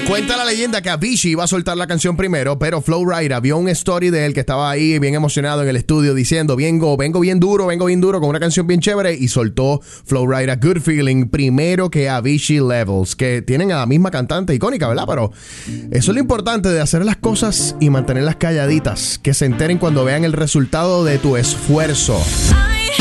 Cuenta la leyenda que Avicii iba a soltar la canción primero, pero Flo Rida vio un story de él que estaba ahí bien emocionado en el estudio diciendo vengo bien duro con una canción bien chévere, y soltó Flo Rida Good Feeling primero que Avicii Levels, que tienen a la misma cantante icónica, ¿verdad? Pero eso es lo importante de hacer las cosas y mantenerlas calladitas, que se enteren cuando vean el resultado de tu esfuerzo.